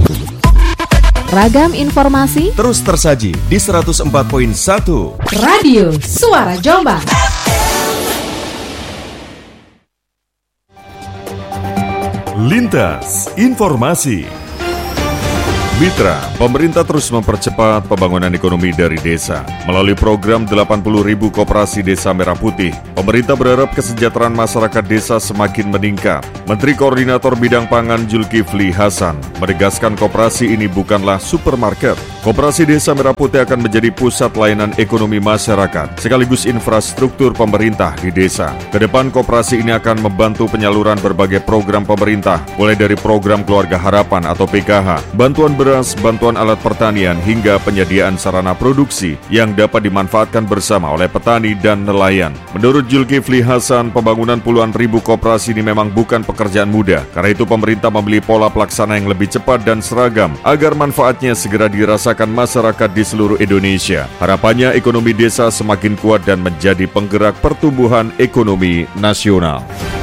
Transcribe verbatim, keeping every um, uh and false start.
Ragam informasi terus tersaji di seratus empat koma satu Radio Suara Jombang. Lintas Informasi. Mitra, pemerintah terus mempercepat pembangunan ekonomi dari desa. Melalui program delapan puluh ribu koperasi desa Merah Putih, pemerintah berharap kesejahteraan masyarakat desa semakin meningkat. Menteri Koordinator Bidang Pangan Zulkifli Hasan menegaskan koperasi ini bukanlah supermarket. Koperasi Desa Merah Putih akan menjadi pusat layanan ekonomi masyarakat, sekaligus infrastruktur pemerintah di desa. Kedepan koperasi ini akan membantu penyaluran berbagai program pemerintah, mulai dari program Keluarga Harapan atau P K H, bantuan beras, bantuan alat pertanian, hingga penyediaan sarana produksi yang dapat dimanfaatkan bersama oleh petani dan nelayan. Menurut Zulkifli Hasan, pembangunan puluhan ribu koperasi ini memang bukan pekerjaan mudah. Karena itu pemerintah memilih pola pelaksana yang lebih cepat dan seragam agar manfaatnya segera dirasakan masyarakat di seluruh Indonesia. Harapannya ekonomi desa semakin kuat dan menjadi penggerak pertumbuhan ekonomi nasional.